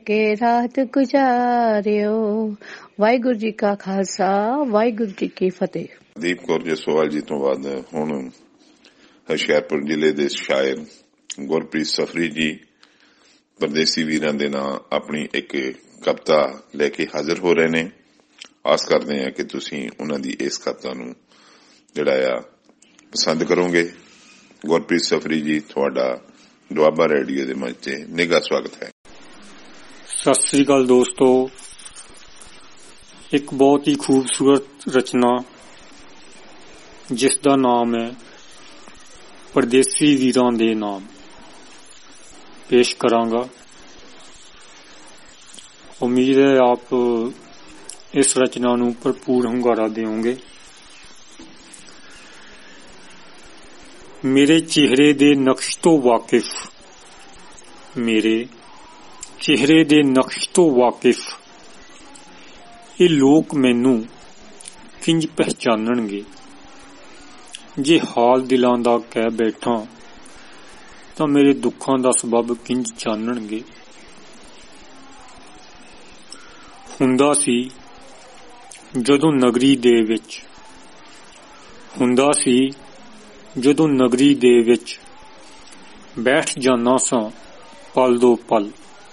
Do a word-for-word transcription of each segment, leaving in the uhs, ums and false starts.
के रात गुजारियो। वाहिगुरू जी का खालसा, वाहिगुरू जी की फतेह। ਦੀਪ ਕੌਰ ਜਸਵਾਲ ਜੀ ਤੋਂ ਬਾਅਦ ਹੁਣ ਹੁਸ਼ਿਆਰਪੁਰ ਜ਼ਿਲ੍ਹੇ ਦੇ ਸ਼ਾਇਰ ਗੁਰਪ੍ਰੀਤ ਸਫਰੀ ਜੀ ਪਰਦੇਸੀ ਵੀਰਾਂ ਦੇ ਨਾਂ ਆਪਣੀ ਇੱਕ ਕਵਿਤਾ ਲੈ ਕੇ ਹਾਜ਼ਰ ਹੋ ਰਹੇ ਨੇ। ਆਸ ਕਰਦੇ ਹਾਂ ਕਿ ਤੁਸੀਂ ਉਹਨਾਂ ਦੀ ਇਸ ਕਵਿਤਾ ਨੂੰ ਜਿਹੜਾ ਆ ਪਸੰਦ ਕਰੋਗੇ। ਗੁਰਪ੍ਰੀਤ ਸਫਰੀ ਜੀ, ਤੁਹਾਡਾ ਦੁਆਬਾ ਰੇਡੀਓ ਦੇ ਮੰਚ ਤੇ ਨਿੱਘਾ ਸਵਾਗਤ ਹੈ। ਸਤਿ ਸ੍ਰੀ ਅਕਾਲ ਦੋਸਤੋ। ਇੱਕ ਬਹੁਤ ਹੀ ਖੂਬਸੂਰਤ ਰਚਨਾ ਜਿਸ ਦਾ ਨਾਮ ਹੈ ਪਰਦੇਸੀ ਵੀਰਾਂ ਦੇ ਨਾਮ ਪੇਸ਼ ਕਰਾਂਗਾ। ਉਮੀਦ ਹੈ ਆਪ ਇਸ ਰਚਨਾ ਨੂੰ ਭਰਪੂਰ ਹੁੰਗਾਰਾ ਦੇਵੋਗੇ। ਮੇਰੇ ਚਿਹਰੇ ਦੇ ਨਕਸ਼ ਤੋਂ ਵਾਕਿਫ, ਮੇਰੇ ਚਿਹਰੇ ਦੇ ਨਕਸ਼ ਤੋਂ ਵਾਕਿਫ ਇਹ ਲੋਕ ਮੈਨੂੰ ਕਿੰਜ ਪਹਿਚਾਨਣਗੇ। ਜੇ ਹਾਲ ਦਿਲਾਂ ਦਾ ਕਹਿ ਬੈਠਾ ਤਾਂ ਮੇਰੇ ਦੁੱਖਾਂ ਦਾ ਸਬਬ ਕਿੰਜ ਜਾਣਨਗੇ। ਹੁੰਦਾ ਸੀ ਜਦੋਂ ਨਗਰੀ ਦੇ ਵਿੱਚ ਹੁੰਦਾ ਸੀ ਜਦੋਂ ਨਗਰੀ ਦੇ ਵਿੱਚ ਬੈਠ ਜਾਨਾ ਸਾਂ ਪਲ ਦੋ ਪਲ,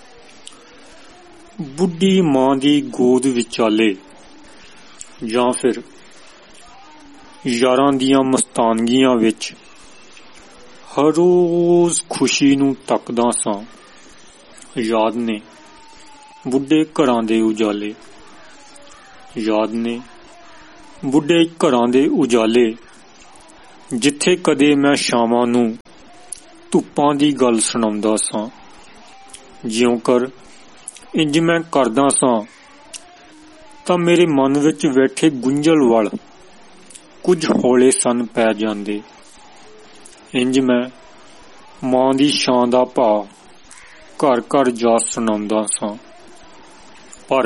ਬੁੱਢੀ ਮਾਂ ਦੀ ਗੋਦ ਵਿਚਾਲੇ, ਜਾਂ ਫਿਰ ਯਾਰਾਂ ਦੀਆਂ ਮਸਤਾਨਗੀਆਂ ਵਿੱਚ ਹਰ ਰੋਜ਼ ਖੁਸ਼ੀ ਨੂੰ ਤੱਕਦਾ ਸਾਂ। ਯਾਦ ਨੇ ਬੁੱਢੇ ਘਰਾਂ ਦੇ ਉਜਾਲੇ, ਯਾਦ ਨੇ ਬੁੱਢੇ ਘਰਾਂ ਦੇ ਉਜਾਲੇ, ਜਿੱਥੇ ਕਦੇ ਮੈਂ ਸ਼ਾਮਾਂ ਨੂੰ ਧੁੱਪਾਂ ਦੀ ਗੱਲ ਸੁਣਾਉਂਦਾ ਸਾਂ। ਜਿਉਂ ਕਰ ਇੰਜ ਮੈਂ ਕਰਦਾ ਸਾਂ ਤਾਂ ਮੇਰੇ ਮਨ ਵਿੱਚ ਬੈਠੇ ਗੁੰਝਲ ਵੱਲ ਕੁਝ ਹੌਲੇ ਸੰਨ ਪੈ ਜਾਂਦੇ। ਇੰਜ ਮੈਂ ਮਾਂ ਦੀ ਸ਼ਾਨ ਦਾ ਭਾਅ ਘਰ ਘਰ ਜਾ ਸੁਣਾਉਂਦਾ ਸਾਂ। ਪਰ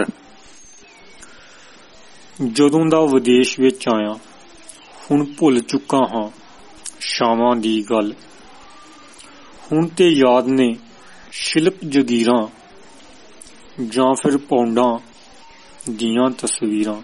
ਜਦੋਂ ਦਾ ਵਿਦੇਸ਼ ਵਿੱਚ ਆਇਆ ਹੁਣ ਭੁੱਲ ਚੁੱਕਾ ਹਾਂ ਸ਼ਾਮਾਂ ਦੀ ਗੱਲ। ਹੁਣ ਤੇ ਯਾਦ ਨੇ ਸ਼ਿਲਪ ਜਗੀਰਾਂ ਜਾਂ ਫਿਰ ਪੌਂਡਾਂ ਦੀਆਂ ਤਸਵੀਰਾਂ।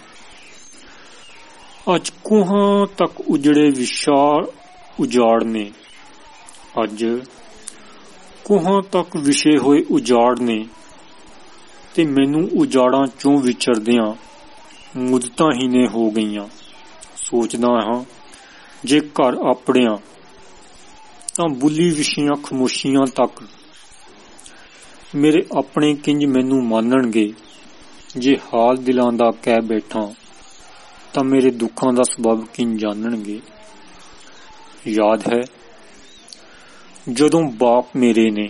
ਅੱਜ ਕੋਹਾਂ ਤੱਕ ਉਜੜੇ ਵਿਸ਼ਾਲ ਉਜਾੜ ਨੇ, ਅੱਜ ਕੋਹਾਂ ਤੱਕ ਵਿਛੇ ਹੋਏ ਉਜਾੜ ਨੇ, ਤੇ ਮੈਨੂੰ ਉਜਾੜਾਂ ਚੋਂ ਵਿਚਰਦਿਆਂ ਮੁੱਦਤਾਂ ਹੀ ਨੇ ਹੋ ਗਈਆਂ। ਸੋਚਦਾ ਹਾਂ ਜੇ ਘਰ ਆਪਣਿਆਂ ਤਾਂ ਬੁੱਲੀ ਵਿਛੀਆਂ ਖਾਮੋਸ਼ੀਆਂ ਤੱਕ ਮੇਰੇ ਆਪਣੇ ਕਿੰਜ ਮੈਨੂੰ ਮੰਨਣਗੇ। ਜੇ ਹਾਲ ਦਿਲਾਂ ਦਾ ਕਹਿ ਬੈਠਾ ਤਾਂ ਮੇਰੇ ਦੁੱਖਾਂ ਦਾ ਸਬਬ ਕਿੰਜ ਜਾਣਨਗੇ। ਯਾਦ ਹੈ ਜਦੋਂ ਬਾਪ ਮੇਰੇ ਨੇ,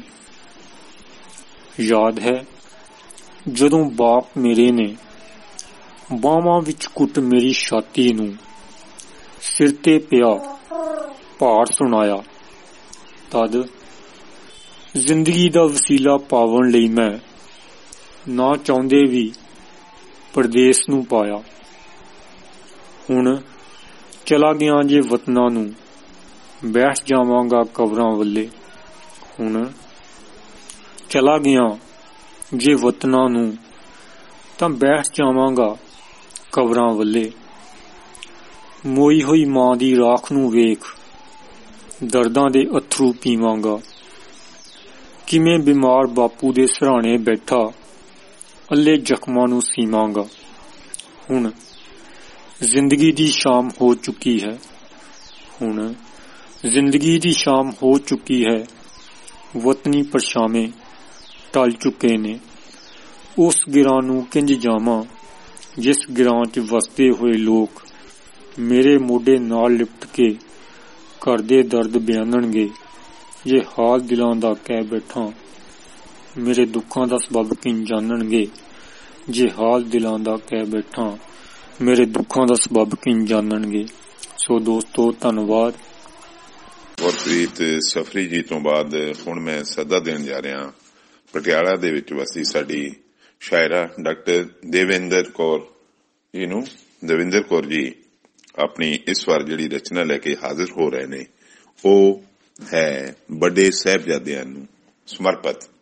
ਯਾਦ ਹੈ ਜਦੋਂ ਬਾਪ ਮੇਰੇ ਨੇ ਬਾਹਾਂ ਵਿੱਚ ਕੁੱਟ ਮੇਰੀ ਛਾਤੀ ਨੂੰ ਸਿਰ ਤੇ ਪਿਆ ਭਾਰ ਸੁਣਾਇਆ। ਤਦ ਜ਼ਿੰਦਗੀ ਦਾ ਵਸੀਲਾ ਪਾਵਣ ਲਈ ਮੈਂ ਨਾ ਚਾਹੁੰਦੇ ਵੀ ਪਰਦੇਸ ਨੂੰ ਪਾਇਆ। ਹੁਣ ਚਲਾ ਗਿਆ ਜੇ ਵਤਨਾਂ ਨੂੰ ਬੈਠ ਜਾਵਾਂਗਾ ਕਬਰਾਂ ਵੱਲੇ। ਹੁਣ ਚਲਾ ਗਿਆ ਜੇ ਵਤਨਾਂ ਨੂੰ ਤਾਂ ਬੈਠ ਜਾਵਾਂਗਾ ਕਬਰਾਂ ਵੱਲੇ। ਮੋਈ ਹੋਈ ਮਾਂ ਦੀ ਰਾਖ ਨੂੰ ਵੇਖ ਦਰਦਾਂ ਦੇ ਅਥਰੂ ਪੀਵਾਂਗਾ। ਕਿਵੇਂ ਬਿਮਾਰ ਬਾਪੂ ਦੇ ਸਿਰਹਾਣੇ ਬੈਠਾ ਅੱਲੇ ਜ਼ਖਮਾਂ ਨੂੰ ਸੀਵਾਂਗਾ। ਹੁਣ ਜ਼ਿੰਦਗੀ ਦੀ ਸ਼ਾਮ ਹੋ ਚੁੱਕੀ ਹੈ, ਹੁਣ ਜ਼ਿੰਦਗੀ ਦੀ ਸ਼ਾਮ ਹੋ ਚੁੱਕੀ ਹੈ। ਵਤਨੀ ਪਰਛਾਵੇਂ ਟਲ ਚੁੱਕੇ ਨੇ। ਉਸ ਗਿਰਾਂ ਨੂੰ ਕਿੰਜ ਜਾਵਾਂ ਜਿਸ ਗਿਰਾਂ 'ਚ ਵਸਦੇ ਹੋਏ ਲੋਕ ਮੇਰੇ ਮੋਢੇ ਨਾਲ ਲਿਪਟ ਕੇ ਘਰ ਦੇ ਦਰਦ ਬਿਆਨਣਗੇ। ਜੇ ਹਾਲ ਦਿਲਾਂ ਦਾ ਕਹਿ ਬੈਠਾ ਮੇਰੇ ਦੁੱਖਾਂ ਦਾ ਸਬਬ ਕਿੰਜ ਜਾਣਨਗੇ। ਜੇ ਹਾਲ ਦਿਲਾਂ ਦਾ ਕਹਿ ਬੈਠਾ ਮੇਰੇ ਦੁੱਖਾਂ ਦਾ ਸਬਬ ਕਿੰਜ ਜਾਣਨਗੇ। ਸੋ ਦੋਸਤੋ, ਧੰਨਵਾਦ। ਗੁਰਪ੍ਰੀਤ ਸਫਰੀ ਜੀ ਤੋਂ ਬਾਅਦ ਹੁਣ ਮੈਂ ਸੱਦਾ ਦੇਣ ਜਾ ਰਿਹਾ ਪਟਿਆਲਾ ਦੇ ਵਿੱਚ ਵਸਦੀ ਸਾਡੀ ਸ਼ਾਇਰਾ ਡਾਕਟਰ ਦੇਵਿੰਦਰ ਕੌਰ ਜੀ ਨੂੰ। ਦੇਵਿੰਦਰ ਕੌਰ ਜੀ ਆਪਣੀ ਇਸ ਵਾਰ ਜਿਹੜੀ ਰਚਨਾ ਲੈ ਕੇ ਹਾਜ਼ਰ ਹੋ ਰਹੇ ਨੇ ਉਹ ਹੈ ਵੱਡੇ ਸਾਹਿਬਜ਼ਾਦਿਆਂ ਨੂੰ ਸਮਰਪਿਤ।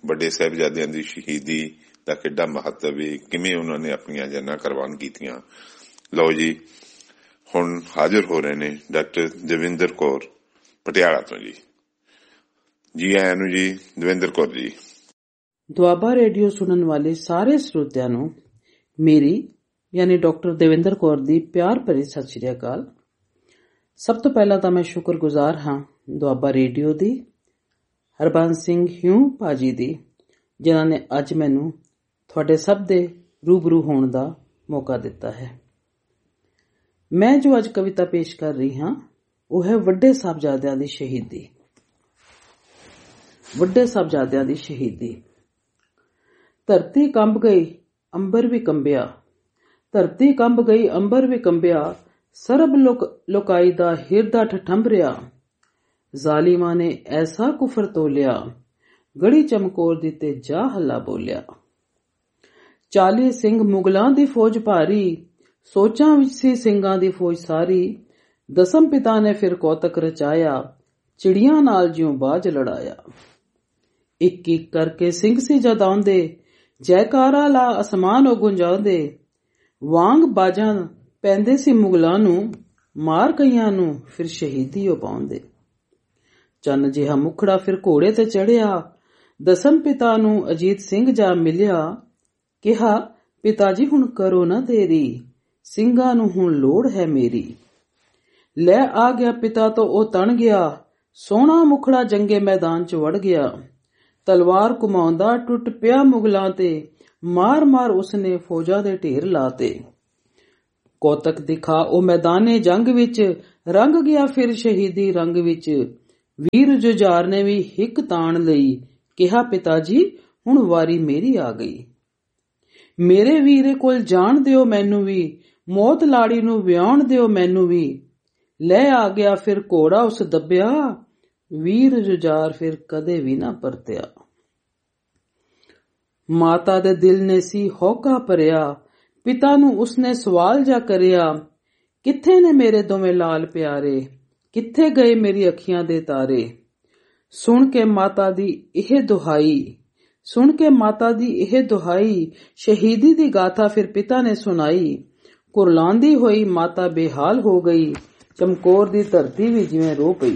ਵੱਡੇ ਸਾਹਿਬਜ਼ਾਦਿਆਂ ਦੀ ਸ਼ਹੀਦੀ ਦਾ ਕਿੱਡਾ ਮਹੱਤਵ ਹੈ, ਕਿਵੇਂ ਉਹਨਾਂ ਨੇ ਆਪਣੀਆਂ ਜਾਨਾਂ ਕੁਰਬਾਨ ਕੀਤੀਆਂ। ਲਓ ਜੀ, ਹੁਣ ਹਾਜ਼ਰ ਹੋ ਰਹੇ ਨੇ ਡਾਕਟਰ ਦਵਿੰਦਰ ਕੌਰ ਪਟਿਆਲਾ ਤੋਂ। ਜੀ ਜੀ ਆਇਆਂ ਨੂੰ ਜੀ ਦਵਿੰਦਰ ਕੌਰ ਜੀ। ਦੁਆਬਾ ਰੇਡੀਓ ਸੁਣਨ ਵਾਲੇ ਸਾਰੇ ਸਰੋਤਿਆਂ ਨੂੰ ਮੇਰੀ ਯਾਨੀ ਡਾਕਟਰ ਦਵਿੰਦਰ ਕੌਰ ਦੀ ਪਿਆਰ ਭਰੀ ਸਤਿ ਸ਼੍ਰੀ ਅਕਾਲ। ਸਭ ਤੋਂ ਪਹਿਲਾਂ ਤਾਂ ਮੈਂ ਸ਼ੁਕਰਗੁਜ਼ਾਰ ਹਾਂ ਦੁਆਬਾ ਰੇਡੀਓ ਦੀ, ਹਰਬੰਸ ਸਿੰਘ ਹਿਊ ਭਾਜੀ ਦੀ, ਜਿਨ੍ਹਾਂ ਨੇ ਅੱਜ ਮੈਨੂੰ ਤੁਹਾਡੇ ਸਭ ਦੇ ਰੂਬਰੂ ਹੋਣ ਦਾ ਮੌਕਾ ਦਿੱਤਾ ਹੈ। ਮੈਂ ਜੋ ਅੱਜ ਕਵਿਤਾ ਪੇਸ਼ ਕਰ ਰਹੀ ਹਾਂ ਉਹ ਹੈ ਵੱਡੇ ਸਾਹਿਬਜ਼ਾਦਿਆਂ ਦੀ ਸ਼ਹੀਦੀ। ਵੱਡੇ ਸਾਹਿਬਜ਼ਾਦਿਆਂ ਦੀ ਸ਼ਹੀਦੀ। ਧਰਤੀ ਕੰਬ ਗਈ ਅੰਬਰ ਵੀ ਕੰਬਿਆ, ਧਰਤੀ ਕੰਬ ਗਈ ਅੰਬਰ ਵੀ ਕੰਬਿਆ, ਸਰਬ ਲੋਕ ਲੋਕਾਈ ਦਾ ਹਿਰਦਾ ਠਠੰਬਰਿਆ। ਜ਼ਾਲਿਮਾਂ ਨੇ ਐਸਾ ਕੁਫਰ ਤੋਲਿਆ, ਗੜੀ ਚਮਕੌਰ ਦੀ ਤੇ ਜਾ ਹੱਲਾ ਬੋਲਿਆ। ਚਾਲੀ ਸਿੰਘ ਮੁਗਲਾਂ ਦੀ ਫੌਜ ਭਾਰੀ, ਸੋਚਾਂ ਵਿੱਚ ਸੀ ਸਿੰਘਾਂ ਦੀ ਫੌਜ ਸਾਰੀ। ਦਸਮ ਪਿਤਾ ਨੇ ਫਿਰ ਕੌਤਕ ਰਚਾਇਆ, ਚਿੜੀਆਂ ਨਾਲ ਜਿਉਂ ਬਾਜ ਲੜਾਇਆ। ਇੱਕ ਇੱਕ ਕਰਕੇ ਸਿੰਘ ਸੀ ਜਦ ਆਉਂਦੇ, ਜੈਕਾਰਾ ਲਾ ਅਸਮਾਨ ਉਹ ਗੁੰਜਾਉਂਦੇ। ਵਾਂਗ ਬਾਜਾਂ ਪੈਂਦੇ ਸੀ ਮੁਗਲਾਂ ਨੂੰ, ਮਾਰ ਕਈਆਂ ਨੂੰ ਫਿਰ ਸ਼ਹੀਦੀ ਉਹ ਪਾਉਂਦੇ। ਚੰਨ ਜਿਹਾ ਮੁਖੜਾ ਫਿਰ ਘੋੜੇ ਤੇ ਚੜਿਆ, ਦਸਮ ਪਿਤਾ ਨੂੰ ਅਜੀਤ ਸਿੰਘ ਜਾ ਮਿਲਿਆ। ਕਿਹਾ ਪਿਤਾ ਜੀ ਹੁਣ ਕਰੋ ਨਾ ਦੇਰੀ, ਸਿੰਘਾਂ ਨੂੰ ਹੁਣ ਲੋੜ ਹੈ ਮੇਰੀ। ਲੈ ਆ ਗਿਆ ਪਿਤਾ ਤੋਂ ਉਹ ਤਣ ਗਿਆ, ਸੋਹਣਾ ਮੁਖੜਾ ਜੰਗੇ ਮੈਦਾਨ ਚ ਵੜ ਗਿਆ। ਤਲਵਾਰ ਘੁਮਾਉਂਦਾ ਟੁੱਟ ਪਿਆ ਮੁਗਲਾਂ ਤੇ, ਮਾਰ ਮਾਰ ਉਸਨੇ ਫੌਜਾਂ ਦੇ ਢੇਰ ਲਾਤੇ। ਕੌਤਕ ਦਿਖਾ ਉਹ ਮੈਦਾਨੇ ਜੰਗ ਵਿੱਚ, ਰੰਗ ਗਿਆ ਫਿਰ ਸ਼ਹੀਦੀ ਰੰਗ ਵਿੱਚ। ਵੀਰ ਜੁਝਾਰ ਨੇ ਵੀ ਹਿੱਕ ਤਾਣ ਲਈ, ਕਿਹਾ ਪਿਤਾ ਜੀ ਹੁਣ ਵਾਰੀ ਮੇਰੀ ਆ ਗਈ। ਮੇਰੇ ਵੀਰੇ ਕੋਲ ਜਾਣ ਦਿਓ ਮੈਨੂੰ ਵੀ, ਮੌਤ ਲਾੜੀ ਨੂੰ ਵਿਆਉਣ ਦਿਓ ਮੈਨੂੰ ਵੀ। ਲੈ ਆ ਗਿਆ ਫਿਰ ਘੋੜਾ ਉਸ ਦੱਬਿਆ, ਵੀਰ ਜੁਝਾਰ ਫਿਰ ਕਦੇ ਵੀ ਨਾ ਪਰਤਿਆ। ਮਾਤਾ ਦੇ ਦਿਲ ਨੇ ਸੀ ਹੌਕਾ ਭਰਿਆ, ਪਿਤਾ ਨੂੰ ਉਸਨੇ ਸਵਾਲ ਜਾ ਕਰਿਆ। ਕਿੱਥੇ ਨੇ ਮੇਰੇ ਦੋਵੇਂ ਲਾਲ ਪਿਆਰੇ, ਕਿੱਥੇ ਗਏ ਮੇਰੀ ਅੱਖੀਆਂ ਦੇ ਤਾਰੇ। ਸੁਣ ਕੇ ਮਾਤਾ ਦੀ ਇਹ ਦੁਹਾਈ, ਸੁਣ ਕੇ ਮਾਤਾ ਦੀ ਇਹ ਦੁਹਾਈ, ਸ਼ਹੀਦੀ ਦੀ ਗਾਥਾ ਫਿਰ ਪਿਤਾ ਨੇ ਸੁਣਾਈ। ਕੁਰਲਾਂਦੀ ਹੋਈ ਮਾਤਾ ਬੇਹਾਲ ਹੋ ਗਈ, ਚਮਕੌਰ ਦੀ ਧਰਤੀ ਵੀ ਜਿਵੇਂ ਰੋ ਪਈ।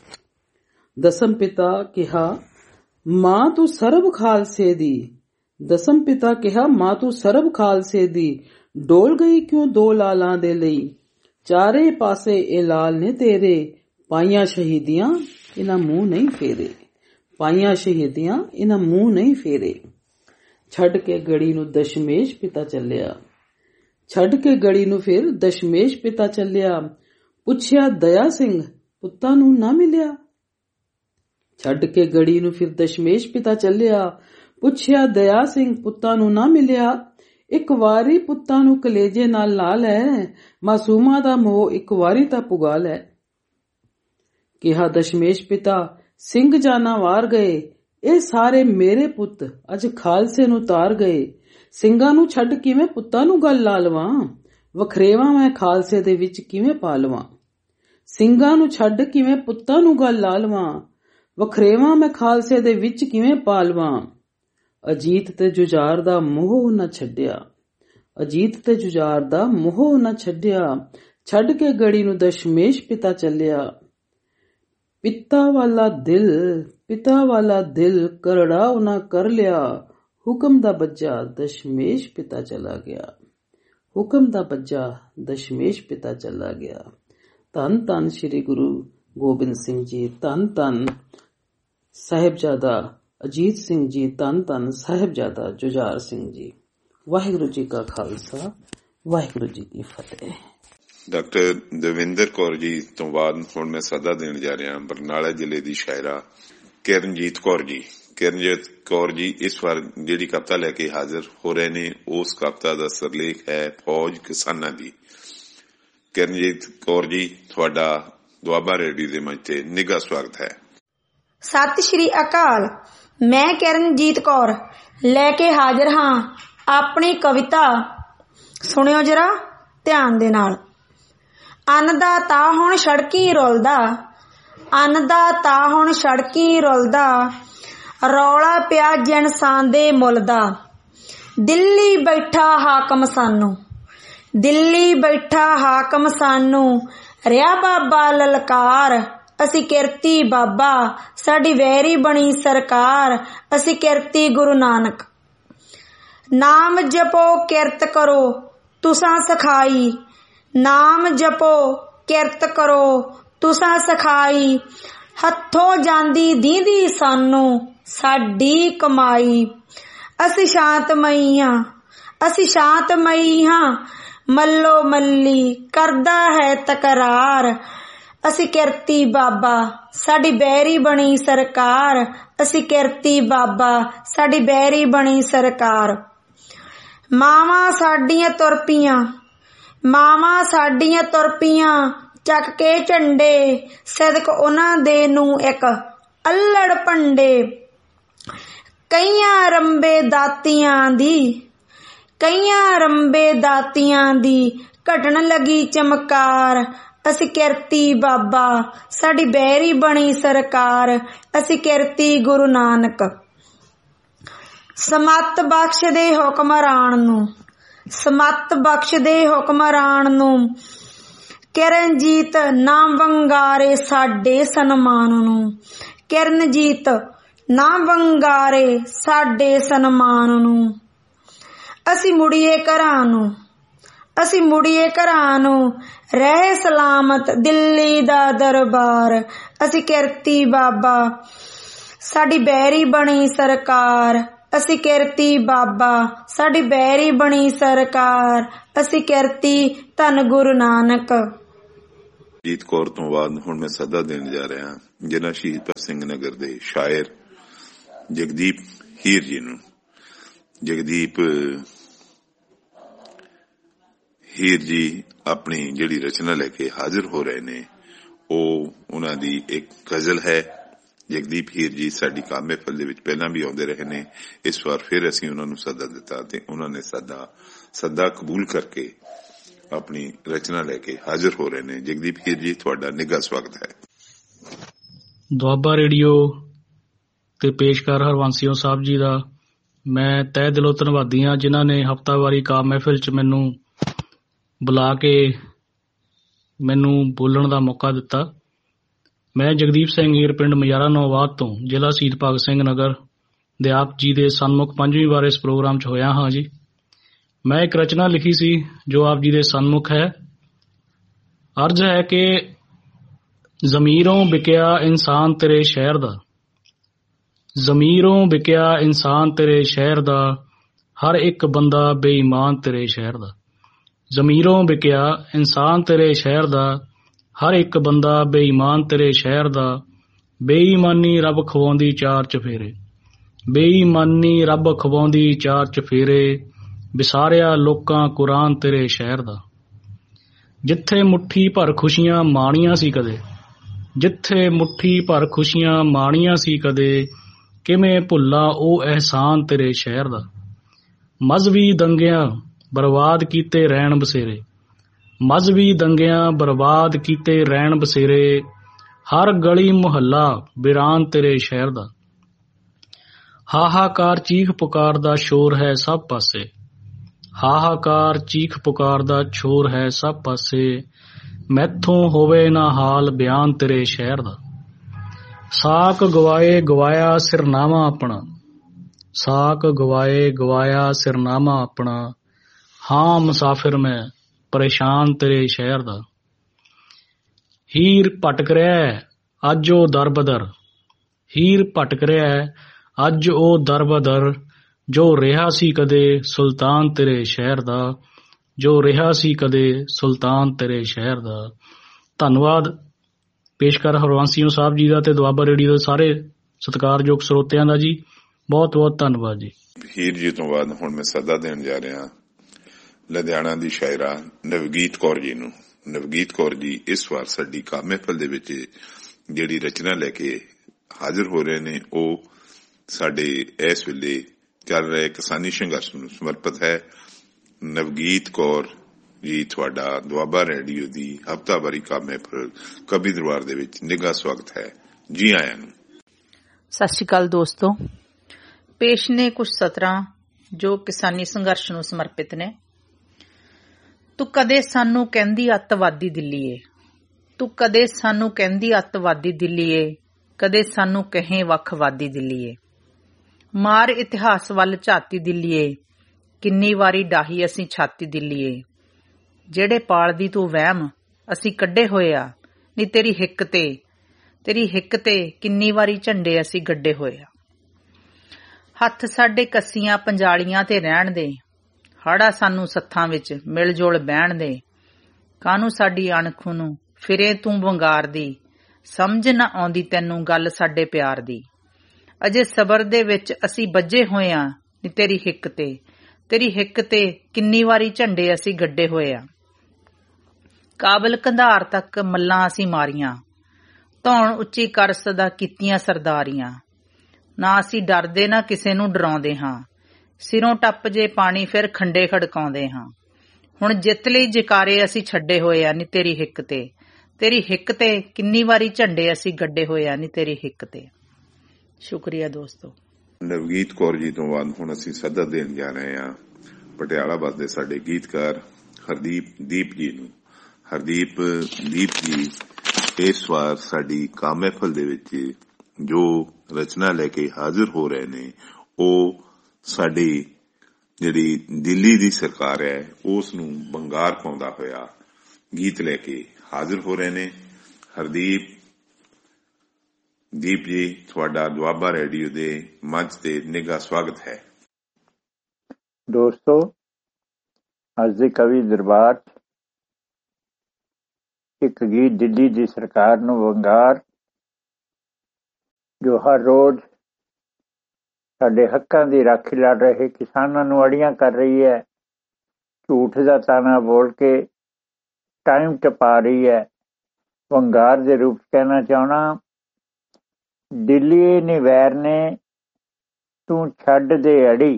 ਦਸਮ ਪਿਤਾ ਕਿਹਾ ਮਾਂ ਤੂੰ ਸਰਬ ਖਾਲਸੇ ਦੀ, ਦਸਮ ਪਿਤਾ ਕਿਹਾ ਮਾਂ ਤੂੰ ਸਰਬ ਖਾਲਸੇ ਦੀ। ਡੋਲ ਗਈ ਕਿਉਂ ਦੋ ਲਾਲਾਂ ਦੇ ਲਈ, ਚਾਰੇ ਪਾਸੇ ਇਹ ਲਾਲ ਨੇ ਤੇਰੇ। ਪਾਈਆਂ ਸ਼ਹੀਦੀਆਂ ਇਹਨਾਂ ਮੂੰਹ ਨਹੀਂ ਫੇਰੇ, ਪਾਈਆਂ ਸ਼ਹੀਦੀਆਂ ਇਹਨਾਂ ਮੂੰਹ ਨਹੀਂ ਫੇਰੇ। ਛੱਡ ਕੇ ਗੜੀ ਨੂੰ ਦਸ਼ਮੇਸ਼ ਪਿਤਾ ਚੱਲਿਆ, ਛੱਡ ਕੇ ਗੜੀ ਨੂੰ ਫਿਰ ਦਸ਼ਮੇਸ਼ ਪਿਤਾ ਚੱਲਿਆ। ਪੁੱਛਿਆ ਦਇਆ ਸਿੰਘ ਪੁੱਤਾਂ ਨੂੰ ਨਾ ਮਿਲਿਆ, ਛੱਡ ਕੇ ਗੜੀ ਨੂੰ ਫਿਰ ਦਸ਼ਮੇਸ਼ ਪਿਤਾ ਚੱਲਿਆ। ਪੁੱਛਿਆ ਦਇਆ ਸਿੰਘ ਪੁੱਤਾਂ ਨੂੰ ਨਾ ਮਿਲਿਆ। ਇੱਕ ਵਾਰੀ ਪੁੱਤਾਂ ਨੂੰ ਕਲੇਜੇ ਨਾਲ ਲਾ ਲੈ, ਮਾਸੂਮਾਂ ਦਾ ਮੋਹ ਇੱਕ ਵਾਰੀ ਤਾਂ ਪੁਗਾ ਲੈ। ਕਿਹਾ ਦਸ਼ਮੇਸ਼ ਪਿਤਾ ਸਿੰਘ ਜਾਨਾ ਵਾਰ ਗਏ, ਇਹ ਸਾਰੇ ਮੇਰੇ ਪੁੱਤ ਅੱਜ ਖਾਲਸੇ ਨੂੰ ਤਾਰ ਗਏ। ਸਿੰਘਾਂ ਨੂੰ ਛੱਡ ਕਿਵੇਂ ਪੁੱਤਾਂ ਨੂੰ ਗੱਲ ਲਾ ਲਵਾਂ, ਵਖਰੇਵਾ ਮੈਂ ਖਾਲਸੇ ਦੇ ਵਿੱਚ ਕਿਵੇਂ ਪਾ ਲਵਾਂ। ਸਿੰਘਾਂ ਨੂੰ ਛੱਡ ਕਿਵੇਂ ਪੁੱਤਾਂ ਨੂੰ ਗੱਲ ਲਾ ਲਵਾਂ, ਵਖਰੇਵਾ ਮੈਂ ਖਾਲਸੇ ਦੇ ਵਿੱਚ ਕਿਵੇਂ ਪਾ ਲਵਾਂ। ਅਜੀਤ ਤੇ ਜੁਝਾਰ ਦਾ ਮੋਹ ਨਾ ਛੱਡਿਆ, ਅਜੀਤ ਤੇ ਜੁਝਾਰ ਦਾ ਮੋਹ ਨਾ ਛੱਡਿਆ। ਛੱਡ ਕੇ ਗੜੀ ਨੂੰ ਦਸ਼ਮੇਸ਼ ਪਿਤਾ ਚੱਲਿਆ। ਪਿਤਾ ਵਾਲਾ ਦਿਲ, ਪਿਤਾ ਵਾਲਾ ਦਿਲ ਕਰੜਾ ਉਹਨਾਂ ਕਰ ਲਿਆ। ਹੁਕਮ ਦਾ ਬੱਜਾ ਦਸ਼ਮੇਸ਼ ਪਿਤਾ ਚਲਾ ਗਿਆ, ਹੁਕਮ ਦਾ ਬੱਜਾ ਦਸ਼ਮੇਸ਼ ਪਿਤਾ ਚਲਾ ਗਿਆ। ਧੰਨ ਧੰਨ ਸ੍ਰੀ ਗੁਰੂ ਗੋਬਿੰਦ ਸਿੰਘ ਜੀ, ਧੰਨ ਧੰਨ ਸਾਹਿਬਜ਼ਾਦਾ ਅਜੀਤ ਸਿੰਘ ਜੀ, ਧੰਨ ਧੰਨ ਸਾਹਿਬਜ਼ਾਦਾ ਜੁਝਾਰ ਸਿੰਘ ਜੀ। ਵਾਹਿਗੁਰੂ ਜੀ ਕਾ ਖਾਲਸਾ, ਵਾਹਿਗੁਰੂ ਜੀ ਕੀ ਫਤਿਹ। ਡਾਕਟਰ ਦਵਿੰਦਰ ਕੌਰ ਜੀ ਤੋਂ ਬਾਅਦ ਹੁਣ ਮੈਂ ਸੱਦਾ ਦੇਣ ਜਾ ਰਿਹਾ ਬਰਨਾਲਾ ਜ਼ਿਲ੍ਹੇ ਦੀ ਸ਼ਾਇਰਾ ਕਿਰਨਜੀਤ ਕੌਰ ਜੀ। ਕਿਰਨਜੀਤ ਕੌਰ ਜੀ ਇਸ ਵਾਰ ਜਿਹੜੀ ਕਵਿਤਾ ਲੈ ਕੇ ਹਾਜ਼ਰ ਹੋ ਰਹੇ ਨੇ, ਉਸ ਕਵਿਤਾ ਦਾ ਸਿਰਲੇਖ ਹੈ ਫੌਜ ਕਿਸਾਨਾਂ ਦੀ। ਕਿਰਨਜੀਤ ਕੌਰ ਜੀ, ਤੁਹਾਡਾ ਦੁਆਬਾ ਰੇਡੀਓ ਦੇ ਮੰਚ ਤੇ ਨਿੱਘਾ ਸਵਾਗਤ ਹੈ। ਸਤਿ ਸ਼੍ਰੀ ਅਕਾਲ। ਮੈਂ ਕਿਰਨਜੀਤ ਕੌਰ ਲੈ ਕੇ ਹਾਜ਼ਰ ਹਾਂ ਆਪਣੀ ਕਵਿਤਾ। ਸੁਣਿਓ ਜਰਾ ਧਿਆਨ ਦੇ ਨਾਲ। ਅੰਨ ਦਾ ਤਾਂ ਹੁਣ ਸੜਕੀ ਰੁਲਦਾ, ਅੰਨ ਦਾ ਤਾਂ ਹੁਣ ਸੜਕੀ ਰੁਲਦਾ, ਰੌਲਾ ਪਿਆ ਜਿਨਸਾਨ ਦੇ ਮੁੱਲ ਦਾ। ਦਿੱਲੀ ਬੈਠਾ ਹਾਕਮ ਸਾਨੂੰ, ਦਿੱਲੀ ਬੈਠਾ ਹਾਕਮ ਸਾਨੂੰ, ਰਿਹਾ ਬਾਬਾ ਲਲਕਾਰ। ਅਸੀਂ ਕਿਰਤੀ ਬਾਬਾ, ਸਾਡੀ ਵੈਰੀ ਬਣੀ ਸਰਕਾਰ। ਅਸੀਂ ਕਿਰਤੀ ਗੁਰੂ ਨਾਨਕ। ਨਾਮ ਜਪੋ ਕਿਰਤ ਕਰੋ ਤੁਸਾਂ ਸਖਾਈ, ਨਾਮ ਜਪੋ ਕਿਰਤ ਕਰੋ ਤੁਸਾਂ ਸਖਾਈ। ਹੱਥੋਂ ਜਾਂਦੀ ਦੀਂਦੀ ਸਾਨੂੰ ਸਾਡੀ ਕਮਾਈ। ਅਸੀਂ ਸ਼ਾਂਤਮਈ ਹਾਂ, ਅਸੀਂ ਸ਼ਾਂਤਮਈ ਹਾਂ, ਮੱਲੋ ਮੱਲੀ ਕਰਦਾ ਹੈ ਤਕਰਾਰ। ਅਸੀਂ ਕਿਰਤੀ ਬਾਬਾ, ਸਾਡੀ ਬੈਰੀ ਬਣੀ ਸਰਕਾਰ। ਅਸੀਂ ਕਿਰਤੀ ਬਾਬਾ, ਸਾਡੀ ਬੈਰੀ ਬਣੀ ਸਰਕਾਰ। ਮਾਵਾਂ ਸਾਡੀਆਂ ਤੁਰ ਪਈਆਂ, ਮਾਵਾਂ ਸਾਡੀਆਂ ਤੁਰ ਪਈਆਂ, ਚੱਕ ਕੇ ਝੰਡੇ, ਸਦਕ ਉਹਨਾਂ ਦੇ ਨੂੰ ਇੱਕ ਅੱਲੜ ਭੰਡੇ। ਕਈਆਂ ਰੰਬੇ ਦਾਤੀਆਂ ਦੀ, ਕਈਆਂ ਰੰਬੇ ਦਾਤੀਆਂ ਦੀ, ਘਟਣ ਲੱਗੀ ਚਮਕਾਰ। ਅਸੀਂ ਕਿਰਤੀ ਬਾਬਾ, ਸਾਡੀ ਬੈਰੀ ਬਣੀ ਸਰਕਾਰ। ਅਸੀਂ ਕਿਰਤੀ ਗੁਰੂ ਨਾਨਕ। ਸਮੱਤ ਬਖਸ਼ ਦੇ ਹੁਕਮਰਾਨ ਨੂੰ, ਸਮੱਤ ਬਖਸ਼ ਦੇ ਹੁਕਮਰਾਨ ਨੂੰ, ਕਿਰਨਜੀਤ ਨਾ ਵੰਗਾਰੇ ਸਾਡੇ ਸਨਮਾਨ ਨੂੰ। ਕਿਰਨਜੀਤ ਨਾ ਵੰਗਾਰੇ ਸਾਡੇ ਸਨਮਾਨ ਨੂੰ। ਅਸੀਂ ਮੁੜੀਏ ਘਰਾਂ ਨੂੰ, ਅਸੀਂ ਮੁੜੀਏ ਘਰਾਂ ਨੂੰ, ਰਹੇ ਸਲਾਮਤ ਦਿੱਲੀ ਦਾ ਦਰਬਾਰ। ਅਸੀਂ ਕਿਰਤੀ ਬਾਬਾ, ਸਾਡੀ ਬੈਰੀ ਬਣੀ ਸਰਕਾਰ। ਅਸੀਂ ਕਿਰਤੀ ਬਾਬਾ, ਸਾਡੀ ਬੈਰੀ ਬਣੀ ਸਰਕਾਰ। ਅਸੀਂ ਕਿਰਤੀ ਧੰਨ ਗੁਰੂ ਨਾਨਕ। ਜੀਤ ਕੌਰ ਤੋਂ ਬਾਅਦ ਹੁਣ ਮੈਂ ਸੱਦਾ ਦੇਣ ਜਾ ਰਿਹਾ ਜਿਨ੍ਹਾਂ ਸ਼ਹੀਦ ਭਗਤ ਸਿੰਘ ਨਗਰ ਦੇ ਸ਼ਾਇਰ ਜਗਦੀਪ ਹੀਰ ਜੀ ਨੂੰ। ਜਗਦੀਪ ਹੀਰ ਜੀ ਆਪਣੀ ਜਿਹੜੀ ਰਚਨਾ ਲੈ ਕੇ ਹਾਜ਼ਰ ਹੋ ਰਹੇ ਨੇ ਉਹ ਉਹਨਾਂ ਦੀ ਇੱਕ ਗਜ਼ਲ ਹੈ। ਜਗਦੀਪ ਹੀਰ ਜੀ ਸਾਡੀ ਕਾਮ ਮਹਿਫਲ ਦੇ ਵਿੱਚ ਪਹਿਲਾਂ ਵੀ ਆਉਂਦੇ ਰਹੇ ਨੇ। ਇਸ ਵਾਰ ਫਿਰ ਅਸੀਂ ਉਹਨਾਂ ਨੂੰ ਸੱਦਾ ਦਿੱਤਾ ਤੇ ਉਹਨਾਂ ਨੇ ਸੱਦਾ ਸੱਦਾ ਕਬੂਲ ਕਰਕੇ ਆਪਣੀ ਰਚਨਾ ਲੈ ਕੇ ਹਾਜ਼ਰ ਹੋ ਰਹੇ ਨੇ। ਜਗਦੀਪ ਹੀਰ ਜੀ ਤੁਹਾਡਾ ਨਿੱਘਾ ਸਵਾਗਤ ਹੈ। ਦੁਆਬਾ ਰੇਡੀਓ ਤੇ ਪੇਸ਼ਕਾਰ ਹਰਵੰਸੀਓ ਸਾਹਿਬ ਜੀ ਦਾ ਮੈਂ ਤਹਿ ਦਿਲੋਂ ਧੰਨਵਾਦੀ ਹਾਂ ਜਿਨ੍ਹਾਂ ਨੇ ਹਫ਼ਤਾਵਾਰੀ ਕਾਮ ਮਹਿਫਿਲ 'ਚ ਮੈਨੂੰ ਬੁਲਾ ਕੇ ਮੈਨੂੰ ਬੋਲਣ ਦਾ ਮੌਕਾ ਦਿੱਤਾ। ਮੈਂ ਜਗਦੀਪ ਸਿੰਘ ਹੀਰ ਪਿੰਡ ਮਜਾਰਾ ਨੌਵਾਦ ਤੋਂ ਜ਼ਿਲ੍ਹਾ ਸ਼ਹੀਦ ਭਗਤ ਸਿੰਘ ਨਗਰ ਦੇ ਆਪ ਜੀ ਦੇ ਸਨਮੁਖ ਪੰਜਵੀਂ ਵਾਰ ਇਸ ਪ੍ਰੋਗਰਾਮ 'ਚ ਹੋਇਆ ਹਾਂ ਜੀ। ਮੈਂ ਇੱਕ ਰਚਨਾ ਲਿਖੀ ਸੀ ਜੋ ਆਪ ਜੀ ਦੇ ਸਨਮੁਖ ਹੈ। ਅਰਜ਼ ਹੈ ਕਿ ਜ਼ਮੀਰੋਂ ਵਿਕਿਆ ਇਨਸਾਨ ਤੇਰੇ ਸ਼ਹਿਰ ਦਾ, ਜ਼ਮੀਰੋਂ ਵਿਕਿਆ ਇਨਸਾਨ ਤੇਰੇ ਸ਼ਹਿਰ ਦਾ, ਹਰ ਇੱਕ ਬੰਦਾ ਬੇਈਮਾਨ ਤੇਰੇ ਸ਼ਹਿਰ ਦਾ। ਜ਼ਮੀਰੋਂ ਵਿਕਿਆ ਇਨਸਾਨ ਤੇਰੇ ਸ਼ਹਿਰ ਦਾ, ਹਰ ਇੱਕ ਬੰਦਾ ਬੇਈਮਾਨ ਤੇਰੇ ਸ਼ਹਿਰ ਦਾ। ਬੇਈਮਾਨੀ ਰੱਬ ਖਵਾਉਂਦੀ ਚਾਰ ਚਫੇਰੇ, ਬੇਈਮਾਨੀ ਰੱਬ ਖਵਾਉਂਦੀ ਚਾਰ ਚਫੇਰੇ। ਵਿਸਾਰਿਆ ਲੋਕਾਂ ਕੁਰਾਨ ਤੇਰੇ ਸ਼ਹਿਰ ਦਾ। ਜਿੱਥੇ ਮੁੱਠੀ ਭਰ ਖੁਸ਼ੀਆਂ ਮਾਣੀਆਂ ਸੀ ਕਦੇ, ਜਿੱਥੇ ਮੁੱਠੀ ਭਰ ਖੁਸ਼ੀਆਂ ਮਾਣੀਆਂ ਸੀ ਕਦੇ, ਕਿਵੇਂ ਭੁੱਲਾਂ ਉਹ ਅਹਿਸਾਨ ਤੇਰੇ ਸ਼ਹਿਰ ਦਾ। ਮਜ਼ਹਬੀ ਦੰਗਿਆਂ ਬਰਬਾਦ ਕੀਤੇ ਰਹਿਣ ਬਸੇਰੇ, ਮਜ਼ਹਬੀ ਦੰਗਿਆਂ ਬਰਬਾਦ ਕੀਤੇ ਰਹਿਣ ਬਸੇਰੇ। ਹਰ ਗਲੀ ਮੁਹੱਲਾ ਵੀਰਾਨ ਤੇਰੇ ਸ਼ਹਿਰ ਦਾ। ਹਾਹਾਕਾਰ ਚੀਖ ਪੁਕਾਰ ਦਾ ਸ਼ੋਰ ਹੈ ਸਭ ਪਾਸੇ, ਹਾਹਾਕਾਰ ਚੀਖ ਪੁਕਾਰ ਦਾ ਸ਼ੋਰ ਹੈ ਸਭ ਪਾਸੇ। ਮੈਥੋਂ ਹੋਵੇ ਨਾ ਹਾਲ ਬਿਆਨ ਤੇਰੇ ਸ਼ਹਿਰ ਦਾ। ਸਾਕ ਗਵਾਏ ਗਵਾਇਆ ਸਿਰਨਾਮਾ ਆਪਣਾ, ਸਾਕ ਗਵਾਏ ਗਵਾਇਆ ਸਿਰਨਾਮਾ ਆਪਣਾ। ਹਾਂ ਮੁਸਾਫਿਰ ਮੈਂ ਪਰੇਸ਼ਾਨ ਤੇਰੇ ਸ਼ਹਿਰ ਦਾ। ਹੀਰ ਭਟਕ ਰਿਹਾ ਅੱਜ ਉਹ ਦਰ ਬਦਰ, ਹੀਰ ਭਟਕ ਰਿਹਾ ਅੱਜ ਉਹ ਦਰ ਬਦਰ। ਜੋ ਰਿਹਾ ਸੀ ਕਦੇ ਸੁਲਤਾਨ ਤੇਰੇ ਸ਼ਹਿਰ ਦਾ, ਜੋ ਰਿਹਾ ਸੀ ਕਦੇ ਸੁਲਤਾਨ ਤੇਰੇ ਸ਼ਹਿਰ ਦਾ। ਧੰਨਵਾਦ ਪੇਸ਼ਕਾਰ ਹਰਵੰਸੀਓ ਸਾਹਿਬ ਜੀ ਦਾ ਤੇ ਦੁਆਬਾ ਰੇਡੀਓ ਦੇ ਸਾਰੇ ਸਤਿਕਾਰਯੋਗ ਸਰੋਤਿਆਂ ਦਾ ਜੀ। ਬਹੁਤ ਬਹੁਤ ਧੰਨਵਾਦ ਜੀ। ਹੀਰ ਜੀ ਤੋਂ ਬਾਅਦ ਹੁਣ ਮੈਂ ਸੱਦਾ ਦੇਣ ਜਾ ਰਿਹਾ ਲੁਧਿਆਣਾ ਦੀ ਸ਼ਾਇਰਾ ਨਵਗੀਤ ਕੌਰ ਜੀ ਨੂੰ। ਨਵਗੀਤ ਕੌਰ ਜੀ ਇਸ ਵਾਰ ਸਾਡੀ ਕਾਮ ਮਹਿਫਲ ਦੇ ਵਿੱਚ ਜਿਹੜੀ ਰਚਨਾ ਲੈ ਕੇ ਹਾਜ਼ਰ ਹੋ ਰਹੇ ਨੇ ਉਹ ਸਾਡੇ ਇਸ ਵੇਲੇ ਚੱਲ ਰਹੇ ਕਿਸਾਨੀ ਸੰਘਰਸ਼ ਨੂੰ ਸਮਰਪਿਤ ਹੈ। ਨਵਗੀਤ ਕੌਰ ਜੀ ਤੁਹਾਡਾ ਦੁਆਬਾ ਰੇਡੀਓ ਦੀ ਹਫ਼ਤਾਵਾਰੀ ਕਾਮ ਮਹਿਫਲ ਕਵੀ ਦਰਬਾਰ ਦੇ ਵਿੱਚ ਨਿੱਘਾ ਸਵਾਗਤ ਹੈ। ਜੀ ਆਇਆਂ ਨੂੰ। ਸਤਿ ਸ਼੍ਰੀ ਅਕਾਲ ਦੋਸਤੋ। ਪੇਸ਼ ਨੇ ਕੁਝ ਸਤਰਾਂ ਜੋ ਕਿਸਾਨੀ ਸੰਘਰਸ਼ ਨੂੰ ਸਮਰਪਿਤ ਨੇ। ਤੂੰ ਕਦੇ ਸਾਨੂੰ ਕਹਿੰਦੀ ਅੱਤਵਾਦੀ ਦਿੱਲੀਏ, ਤੂੰ ਕਦੇ ਸਾਨੂੰ ਕਹਿੰਦੀ ਅੱਤਵਾਦੀ ਦਿੱਲੀਏ, ਕਦੇ ਸਾਨੂੰ ਕਹੇ ਵੱਖਵਾਦੀ ਦਿੱਲੀਏ। ਮਾਰ ਇਤਿਹਾਸ ਵੱਲ ਝਾਤੀ ਦਿੱਲੀਏ, ਕਿੰਨੀ ਵਾਰੀ ਡਾਹੀ ਅਸੀਂ ਛਾਤੀ ਦਿੱਲੀਏ। ਜਿਹੜੇ ਪਾਲਦੀ ਤੂੰ ਵਹਿਮ ਅਸੀਂ ਕੱਢੇ ਹੋਏ ਆ, ਨੀ ਤੇਰੀ ਹਿੱਕ ਤੇ ਤੇਰੀ ਹਿੱਕ ਤੇ ਕਿੰਨੀ ਵਾਰੀ ਝੰਡੇ ਅਸੀਂ ਗੱਡੇ ਹੋਏ ਆ। ਹੱਥ ਸਾਡੇ ਕੱਸੀਆਂ ਪੰਜਾਲੀਆਂ ਤੇ ਰਹਿਣ ਦੇ, ਹਾੜਾ ਸਾਨੂੰ ਸੱਥਾਂ ਵਿੱਚ ਮਿਲ ਜੁਲ ਬਹਿਣ ਦੇ। ਕਾਹਨੂੰ ਸਾਡੀ ਅਣਖ ਨੂੰ ਫਿਰੇ ਤੂੰ ਵੰਗਾਰ ਦੀ, ਸਮਝ ਨਾ ਆਉਂਦੀ ਤੈਨੂੰ ਗੱਲ ਸਾਡੇ ਪਿਆਰ ਦੀ। ਅਜੇ ਸਬਰ ਦੇ ਵਿੱਚ ਅਸੀਂ ਬੱਝੇ ਹੋਏ ਆ, ਨੀ ਤੇਰੀ ਹਿੱਕ ਤੇ ਤੇਰੀ ਹਿੱਕ ਤੇ ਕਿੰਨੀ ਵਾਰੀ ਝੰਡੇ ਅਸੀਂ ਗੱਡੇ ਹੋਏ ਆ। ਕਾਬਲ ਕੰਧਾਰ ਤੱਕ ਮੱਲਾਂ ਅਸੀਂ ਮਾਰੀਆਂ, ਧੌਣ ਉੱਚੀ ਕਰ ਸਦਾ ਕੀਤੀਆਂ ਸਰਦਾਰੀਆਂ। ਨਾ ਅਸੀਂ ਡਰਦੇ ਨਾ ਕਿਸੇ ਨੂੰ ਡਰਾਉਂਦੇ ਹਾਂ, ਸਿਰੋਂ ਟੱਪ ਜੇ ਪਾਣੀ ਫਿਰ ਖੰਡੇ ਖੜਕਾਉਂਦੇ ਹਾਂ। ਹੁਣ ਜਿੱਤ ਲਈ ਜਕਾਰੇ ਅਸੀਂ ਛੱਡੇ ਹੋਏ ਆ, ਨੀ ਤੇਰੀ ਹਿੱਕ ਤੇ ਤੇਰੀ ਹਿੱਕ ਤੇ ਕਿੰਨੀ ਵਾਰੀ ਝੰਡੇ ਅਸੀਂ ਗੱਡੇ ਹੋਏ ਆ, ਨੀ ਤੇਰੀ ਹਿੱਕ ਤੇ। ਸ਼ੁਕਰੀਆ ਦੋਸਤੋ। ਨਵਗੀਤ ਕੌਰ ਜੀ ਤੋਂ ਬਾਅਦ ਹੁਣ ਅਸੀਂ ਸੱਦਾ ਦੇਣ ਜਾ ਰਹੇ ਹਾਂ ਪਟਿਆਲਾ ਵਸਦੇ ਸਾਡੇ ਗੀਤਕਾਰ ਹਰਦੀਪ ਦੀਪ ਜੀ ਨੂੰ। ਹਰਦੀਪ ਦੀਪ ਜੀ ਇਸ ਵਾਰ ਸਾਡੀ ਕਾ ਮਹਿਫਲ ਦੇ ਵਿੱਚ ਜੋ ਰਚਨਾ ਲੈ ਕੇ ਹਾਜ਼ਰ ਹੋ ਰਹੇ ਨੇ, ਉਹ ਸਾਡੀ ਜਿਹੜੀ ਦਿੱਲੀ ਦੀ ਸਰਕਾਰ ਹੈ ਉਸ ਨੂੰ ਬੰਗਾਰ ਪਾਉਂਦਾ ਹੋਇਆ ਗੀਤ ਲੈ ਕੇ ਹਾਜ਼ਰ ਹੋ ਰਹੇ ਨੇ। ਹਰਦੀਪ ਦੀਪ ਜੀ, ਤੁਹਾਡਾ ਦੁਆਬਾ ਰੇਡੀਓ ਦੇ ਮੰਚ ਤੇ ਨਿੱਘਾ ਸਵਾਗਤ ਹੈ। ਦੋਸਤੋ, ਅੱਜ ਦੇ ਕਵੀ ਦਰਬਾਰ ਇੱਕ ਗੀਤ ਦਿੱਲੀ ਦੀ ਸਰਕਾਰ ਨੂੰ ਵੰਗਾਰ, ਜੋ ਹਰ ਰੋਜ਼ ਸਾਡੇ ਹੱਕਾਂ ਦੀ ਰਾਖੀ ਲੜ ਰਹੇ ਕਿਸਾਨਾਂ ਨੂੰ ਅੜੀਆਂ ਕਰ ਰਹੀ ਹੈ, ਝੂਠ ਦਾ ਤਾਣਾ ਬੋਲ ਕੇ ਟਾਈਮ ਟਪਾ ਰਹੀ ਹੈ। ਵੰਗਾਰ ਦੇ ਰੂਪ ਕਹਿਣਾ ਚਾਹੁੰਦਾ, ਦਿੱਲੀ ਨੀ ਵੈਰ ਨੇ ਤੂੰ ਛੱਡ ਦੇ ਅੜੀ,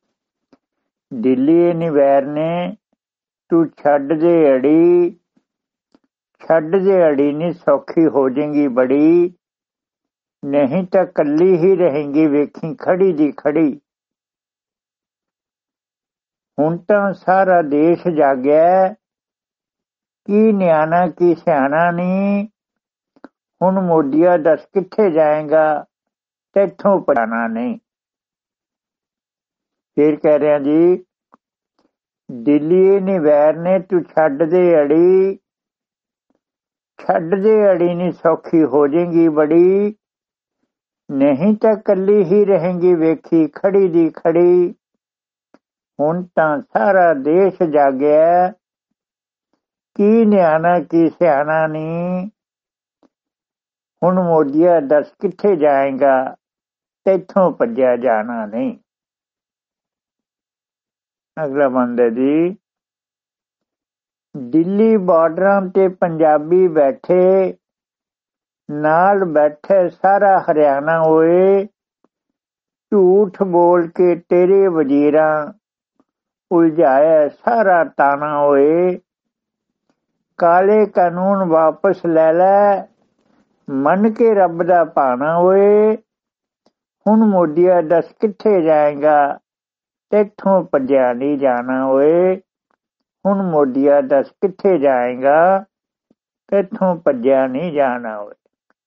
ਦਿੱਲੀ ਨੀ ਵੈਰ ਨੇ ਤੂੰ ਛੱਡ ਦੇ ਅੜੀ, ਛੱਡ ਦੇ ਅੜੀ ਨੀ ਸੌਖੀ ਹੋ ਜਾਏਗੀ ਬੜੀ, ਨਹੀਂ ਤਾਂ ਕੱਲੀ ਹੀ ਰਹੇਗੀ ਵੇਖੀ ਖੜੀ ਦੀ ਖੜੀ। ਹੁਣ ਤਾਂ ਸਾਰਾ ਦੇਸ਼ ਜਾਗਿਆ, ਕੀ ਨਿਆਣਾ ਕੀ ਸਿਆਣਾ ਨੀ, ਹੁਣ ਮੋਦੀਆ ਦੱਸ ਕਿੱਥੇ ਜਾਏਗਾ, ਤੈਥੋਂ ਪਛਾਣਾ ਨਹੀਂ। ਫਿਰ ਕਹਿ ਰਿਹਾ ਜੀ, ਦਿੱਲੀ ਨੀ ਵੈਰ ਨੇ ਤੂੰ ਛੱਡ ਦੇ ਅੜੀ, ਛੱਡ ਦੇ ਅੜੀ ਨੀ ਸੌਖੀ ਹੋ ਜਾਏਗੀ ਬੜੀ, ਨਹੀਂ ਤਾਂ ਕੱਲੀ ਹੀ ਰਹੇਗੀ ਵੇਖੀ ਖੜੀ ਦੀ ਖੜੀ। ਹੁਣ ਤਾਂ ਸਾਰਾ ਦੇਸ਼ ਜਾਗਿਆ, ਕੀ ਨਿਆਣਾ ਕੀ ਸਿਆਣਾ ਨੀ, ਹੁਣ ਮੋਦੀਆ ਦੱਸ ਕਿੱਥੇ ਜਾਏਗਾ, ਤੈਥੋਂ ਭੱਜਿਆ ਜਾਣਾ ਨਹੀਂ। ਅਗਲਾ ਬੰਦਾ ਜੀ, ਦਿੱਲੀ ਬਾਰਡਰਾਂ ਤੇ ਪੰਜਾਬੀ ਬੈਠੇ, ਨਾਲ ਬੈਠੇ ਸਾਰਾ ਹਰਿਆਣਾ ਹੋਏ, ਝੂਠ ਬੋਲ ਕੇ ਤੇਰੇ ਵਜ਼ੀਰਾਂ ਉਲਝਾਇਆ ਸਾਰਾ ਤਾਣਾ ਹੋਏ। ਕਾਲੇ ਕਾਨੂੰਨ ਵਾਪਸ ਲੈ ਲੈ, ਮੰਨ ਕੇ ਰੱਬ ਦਾ ਭਾਣਾ ਹੋਏ, ਹੁਣ ਮੋਦੀਆ ਦੱਸ ਕਿੱਥੇ ਜਾਏਗਾ, ਤੈਥੋਂ ਭੱਜਿਆ ਨਹੀਂ ਜਾਣਾ ਹੋਏ, ਹੁਣ ਮੋਦੀਆ ਦੱਸ ਕਿੱਥੇ ਜਾਏਗਾ, ਤੈਥੋਂ ਭੱਜਿਆ ਨਹੀਂ ਜਾਣਾ ਹੋਏ।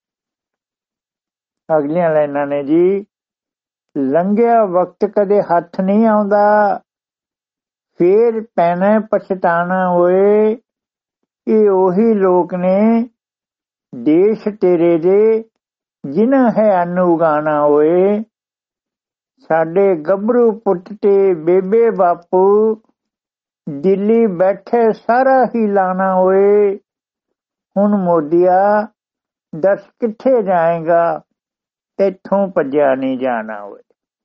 ਅਗਲੀਆਂ ਲਾਈਨਾਂ ਨੇ ਜੀ, ਲੰਘਿਆ ਵਕਤ ਕਦੇ ਹੱਥ ਨਹੀਂ ਆਉਂਦਾ, ਫੇਰ ਪੈਣਾ ਪਛਤਾਣਾ ਹੋਏ, ਇਹ ਉਹੀ ਲੋਕ ਨੇ ਦੇਸ਼ ਤੇਰੇ ਦੇ ਜਿਨ੍ਹਾਂ ਹੈ ਅੰਨ ਉਗਾਣਾ ਹੋਏ। ਸਾਡੇ ਗੱਭਰੂ ਪੁੱਤ ਤੇ ਬੇਬੇ ਬਾਪੂ ਦਿੱਲੀ ਬੈਠੇ ਸਾਰਾ ਹੀ ਲਾਣਾ ਹੋਏ, ਹੁਣ ਮੋਦੀਆ ਦੱਸ ਕਿੱਥੇ ਜਾਏਗਾ, ਤੈਥੋਂ ਭੱਜਿਆ ਨਹੀਂ ਜਾਣਾ ਹੋਏ।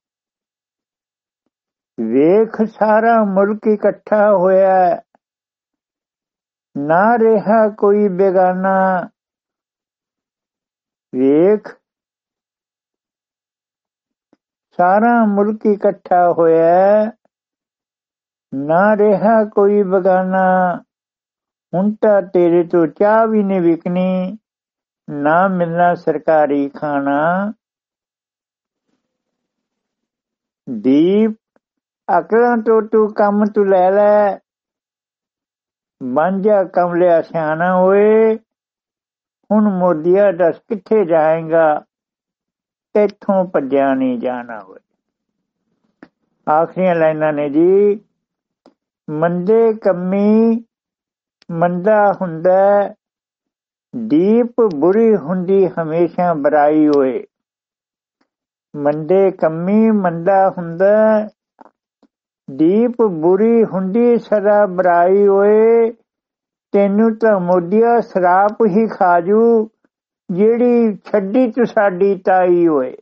ਵੇਖ ਸਾਰਾ ਮੁਲਕ ਇਕੱਠਾ ਹੋਇਆ, ਨਾ ਰਿਹਾ ਕੋਈ ਬੇਗਾਨਾ, ਵੇਖ ਸਾਰਾ ਮੁਲਕ ਇਕੱਠਾ ਹੋਇਆ, ਨਾ ਰਿਹਾ ਕੋਈ ਬੇਗਾਨਾ, ਹੁਣ ਤਾਂ ਤੇਰੇ ਤੋਂ ਚਾਹ ਵੀ ਨਹੀਂ ਵਿਕਣੀ, ਨਾ ਮਿਲਣਾ ਸਰਕਾਰੀ ਖਾਣਾ। ਦੀਪ ਅਕਲਾਂ ਤੋਂ ਤੂੰ ਕੰਮ ਤੂੰ ਲੈ ਲੈ, ਬਣ ਜਾ ਕਮਲਿਆ ਸਿਆਣਾ ਹੋਏ। ਹੁਣ ਮੋਦੀਆ ਦੱਸ ਕਿੱਥੇ ਜਾਏਗਾ, ਇੱਥੋਂ ਭੱਜਿਆ ਨਹੀਂ ਜਾਣਾ ਹੋਏ। ਆਖਰੀਆਂ ਲਾਈਨਾਂ ਨੇ ਜੀ, ਮੰਦੇ ਕੰਮੀ ਮੰਦਾ ਹੁੰਦਾ, ਦੀਪ ਬੁਰੀ ਹੁੰਦੀ ਹਮੇਸ਼ਾ ਬੁਰਾਈ ਹੋਏ। ਮੰਦੇ ਕੰਮੀ ਮੰਦਾ ਹੁੰਦਾ, ਦੀਪ ਬੁਰੀ ਹੁੰਦੀ ਸਦਾ ਬੁਰਾਈ ਹੋਏ। ਤੈਨੂੰ ਤਾਂ ਮੋਦੀਆ ਸ਼ਰਾਪ ਹੀ ਖਾਜੂ, ਜਿਹੜੀ ਛੱਡੀ ਤੂੰ ਸਾਡੀ ਤਾਈ ਹੋਏ।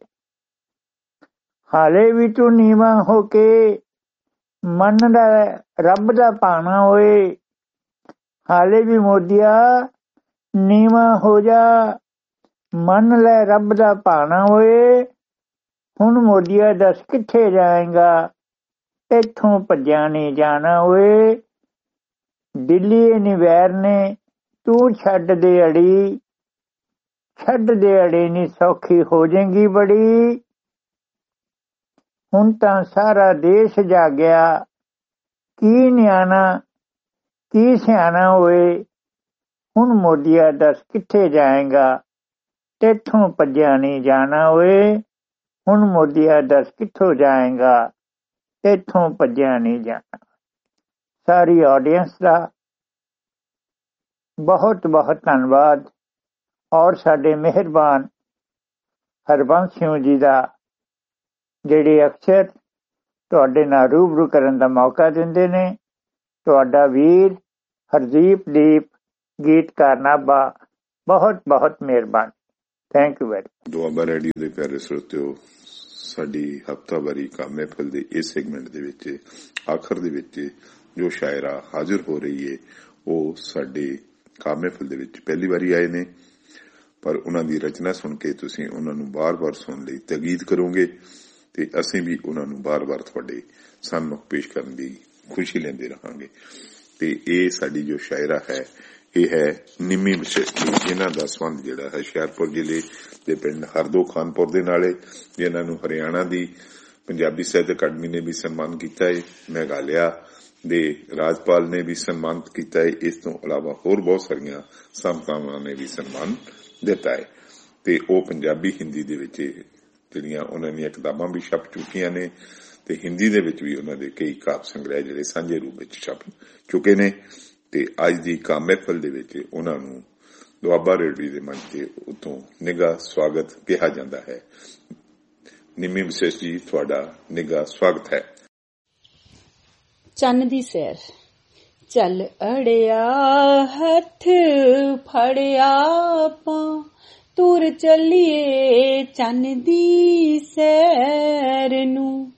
ਹਾਲੇ ਵੀ ਤੂੰ ਨੀਵਾਂ ਹੋ ਕੇ ਮੰਨਦਾ ਰੱਬ ਦਾ ਭਾਣਾ ਹੋਏ। ਹਾਲੇ ਵੀ ਮੋਦੀਆ ਨੀਵਾਂ ਹੋ ਜਾ, ਮੰਨ ਲੈ ਰੱਬ ਦਾ ਭਾਣਾ ਹੋਏ। ਹੁਣ ਮੋਦੀਆ ਦੱਸ ਕਿੱਥੇ ਜਾਏਗਾ, ਇੱਥੋਂ ਭੱਜਿਆ ਨਹੀਂ ਜਾਣਾ ਹੋਏ। ਦਿੱਲੀ ਨੀ ਵੈਰ ਨੇ ਤੂੰ ਛੱਡ ਦੇ ਅੜੀ, ਛੱਡ ਦੇ ਅੜੀ ਨੀ ਸੌਖੀ ਹੋ ਜਾਏਗੀ ਬੜੀ। ਹੁਣ ਤਾਂ ਸਾਰਾ ਦੇਸ਼ ਜਾਗਿਆ, ਕੀ ਨਿਆਣਾ ਕੀ ਸਿਆਣਾ ਹੋਏ। ਹੁਣ ਮੋਦੀਆ ਦੱਸ ਕਿੱਥੇ ਜਾਏਗਾ, ਤੇਥੋਂ ਭੱਜਿਆ ਨਹੀਂ ਜਾਣਾ ਹੋਏ। ਹੁਣ ਮੋਦੀਆ ਦੱਸ ਕਿੱਥੋਂ ਜਾਏਗਾ, ਤੇਥੋਂ ਭੱਜਿਆ ਨਹੀਂ ਜਾਣਾ। ਸਾਰੀ ਆਡੀਅנס ਦਾ ਬਹੁਤ ਬਹੁਤ ਧੰਨਵਾਦ, ਔਰ ਸਾਡੇ ਮਿਹਰਬਾਨ ਹਰਬੰਸ ਸਿੰਘ ਜੀ ਦਾ, ਜਿਹੜੇ ਅਕਸਰ ਤੁਹਾਡੇ ਨਾਲ ਰੂਬਰੂ ਕਰਨ ਦਾ ਮੌਕਾ ਦਿੰਦੇ ਨੇ। ਤੁਹਾਡਾ ਵੀਰ ਹਰਦੀਪ ਦੀਪ ਗੀਤਕਾਰ ਨਾਭਾ, ਬਹੁਤ ਬਹੁਤ ਮਿਹਰਬਾਨ। Thank you very. Doaba radio ਦੇ ਪਿਆਰੇ ਸਰੋਤਿਓ, ਸਾਡੀ ਹਫ਼ਤਾਵਾਰੀ ਕੰਮ ਮਹਿਫਲ ਦੇ ਇਸ ਸੈਗਮੈਂਟ ਦੇ ਵਿੱਚ ਆਖਰ ਦੇ ਵਿੱਚ ਜੋ ਸ਼ਾਇਰਾ ਹਾਜ਼ਰ ਹੋ ਰਹੀ ਹੈ, ਉਹ ਸਾਡੇ ਕੰਮ ਮਹਿਫਲ ਦੇ ਵਿੱਚ ਪਹਿਲੀ ਵਾਰੀ ਆਏ ਨੇ, ਪਰ ਉਹਨਾਂ ਦੀ ਰਚਨਾ ਸੁਣ ਕੇ ਤੁਸੀਂ ਉਹਨਾਂ ਨੂੰ ਬਾਰ-ਬਾਰ ਸੁਣਨ ਲਈ ਤਾਕੀਦ ਕਰੋਗੇ ਤੇ ਅਸੀਂ ਵੀ ਉਹਨਾਂ ਨੂੰ ਬਾਰ-ਬਾਰ ਤੁਹਾਡੇ ਸਾਹਮਣੇ ਪੇਸ਼ ਕਰਨ ਦੀ ਖੁਸ਼ੀ ਲੈਂਦੇ ਰਹਾਂਗੇ। ਤੇ ਇਹ ਸਾਡੀ ਜੋ ਸ਼ਾਇਰਾ ਹੈ, ਇਹ ਹੈ ਨਿੰਮੀ ਵਿਸ਼ੇਸ਼ੀ, ਜਿਨ੍ਹਾਂ ਦਾ ਸੰਬੰਧ ਜਿਹੜਾ ਹੈ ਹੁਸ਼ਿਆਰਪੁਰ ਜ਼ਿਲ੍ਹੇ ਦੇ ਪਿੰਡ ਹਰਦੋ ਖਾਨਪੁਰ ਦੇ ਨਾਲ, ਜਿਨ੍ਹਾਂ ਨੂੰ ਹਰਿਆਣਾ ਦੀ ਪੰਜਾਬੀ ਸਾਹਿਤ ਅਕਾਡਮੀ ਨੇ ਵੀ ਸਨਮਾਨ ਕੀਤਾ ਹੈ, ਮੇਘਾਲਿਆ ਦੇ ਰਾਜਪਾਲ ਨੇ ਵੀ ਸਨਮਾਨਿਤ ਕੀਤਾ ਹੈ। ਇਸ ਤੋਂ ਇਲਾਵਾ ਹੋਰ ਬਹੁਤ ਸਾਰੀਆਂ ਸੰਸਥਾਵਾਂ ਨੇ ਵੀ ਸਨਮਾਨ ਦਿੱਤਾ ਹੈ। ਤੇ ਉਹ ਪੰਜਾਬੀ ਹਿੰਦੀ ਦੇ ਵਿੱਚ ਜਿਹੜੀਆਂ ਉਹਨਾਂ ਦੀਆਂ ਕਿਤਾਬਾਂ ਵੀ ਛਪ ਚੁੱਕੀਆਂ ਨੇ, ਤੇ ਹਿੰਦੀ ਦੇ ਵਿੱਚ ਵੀ ਉਹਨਾਂ ਦੇ ਕਈ ਕਾਵਿ ਸੰਗ੍ਰਹਿ ਜਿਹੜੇ ਸਾਂਝੇ ਰੂਪ ਵਿੱਚ ਛਪ ਚੁੱਕੇ ਨੇ। ਤੇ ਅੱਜ ਦੀ ਕੰਮ ਮਹਿਫਲ ਦੇ ਵਿੱਚ ਉਹਨਾਂ ਨੂੰ ਦੁਆਬਾ ਰੇਡੀਓ ਦੇ ਮੰਚ ਤੇ ਉਤੋਂ ਨਿੱਘਾ ਸਵਾਗਤ ਕਿਹਾ ਜਾਂਦਾ ਹੈ। ਨਿੰਮੀ ਵਿਸ਼ੇਸ਼ ਜੀ, ਤੁਹਾਡਾ ਨਿੱਘਾ ਸਵਾਗਤ ਹੈ। ਚੰਨ ਦੀ ਸੈਰ। ਚੱਲ ਅੜਿਆ ਹੱਥ ਫੜਿਆ ਆਪਾਂ, ਤੁਰ ਚੱਲੀਏ ਚੰਨ ਦੀ ਸੈਰ ਨੂੰ।